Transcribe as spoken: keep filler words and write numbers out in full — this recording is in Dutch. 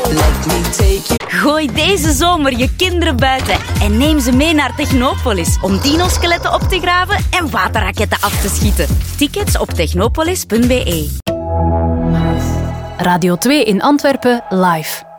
Let me take you. Gooi deze zomer je kinderen buiten en neem ze mee naar Technopolis om dinoskeletten op te graven en waterraketten af te schieten. Tickets op technopolis punt be. Radio twee in Antwerpen live.